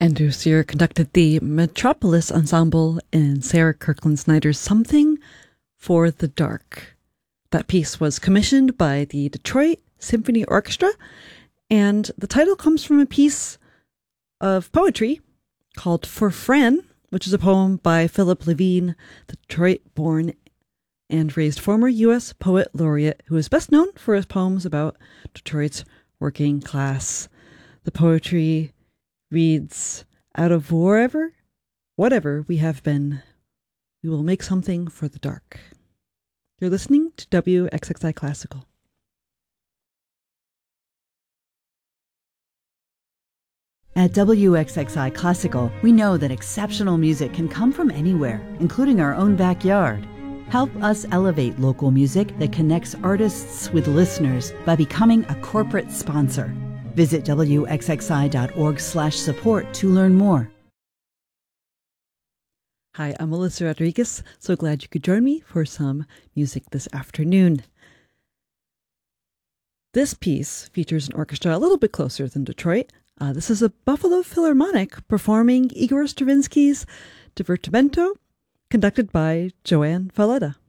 Andrew Sear conducted the Metropolis Ensemble in Sarah Kirkland Snyder's Something for the Dark. That piece was commissioned by the Detroit Symphony Orchestra, and the title comes from a piece of poetry called For Fran, which is a poem by Philip Levine, the Detroit-born and raised former U.S. Poet Laureate, who is best known for his poems about Detroit's working class. The poetry reads, "Out of whatever we have been, we will make something for the dark." You're listening to WXXI Classical. At WXXI Classical, we know that exceptional music can come from anywhere, including our own backyard. Help us elevate local music that connects artists with listeners by becoming a corporate sponsor. Visit wxxi.org/support to learn more. Hi, I'm Melissa Rodriguez. So glad you could join me for some music this afternoon. This piece features an orchestra a little bit closer than Detroit. This is a Buffalo Philharmonic performing Igor Stravinsky's Divertimento, conducted by Joanne Valletta.